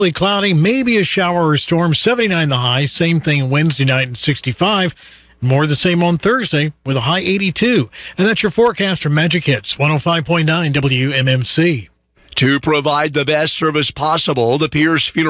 Cloudy, maybe a shower or storm, 79 the high. Same thing Wednesday night and 65. More of the same on Thursday with a high 82. And that's your forecast from Magic Hits 105.9 WMMC. To provide the best service possible, the Pierce Funeral